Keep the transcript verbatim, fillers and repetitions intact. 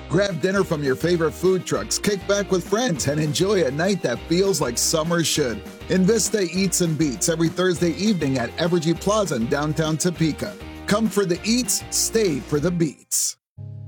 Grab dinner from your favorite food trucks, kick back with friends, and enjoy a night that feels like summer should. Invista Eats and Beats every Thursday evening at Evergy Plaza in downtown Topeka. Come for the eats, stay for the beats.